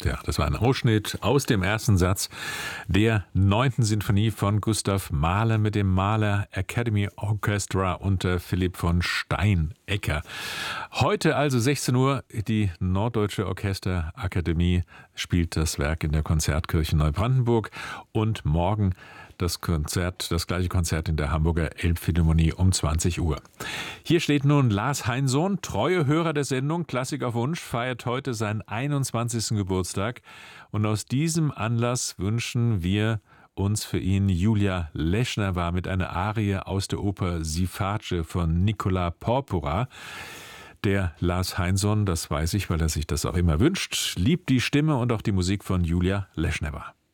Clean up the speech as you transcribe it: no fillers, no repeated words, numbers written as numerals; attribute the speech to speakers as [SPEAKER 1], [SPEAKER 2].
[SPEAKER 1] Ja, das war ein Ausschnitt aus dem ersten Satz der 9. Sinfonie von Gustav Mahler mit dem Mahler Academy Orchestra unter Philipp von Steinecker. Heute also 16 Uhr, die Norddeutsche Orchesterakademie spielt das Werk in der Konzertkirche Neubrandenburg und morgen das gleiche Konzert in der Hamburger Elbphilharmonie um 20 Uhr. Hier steht nun Lars Heinsohn, treue Hörer der Sendung Klassik auf Wunsch, feiert heute seinen 21. Geburtstag. Und aus diesem Anlass wünschen wir uns für ihn Julia Leschner mit einer Arie aus der Oper Si face von Nicola Porpora. Der Lars Heinsohn, das weiß ich, weil er sich das auch immer wünscht, liebt die Stimme und auch die Musik von Julia Leschner.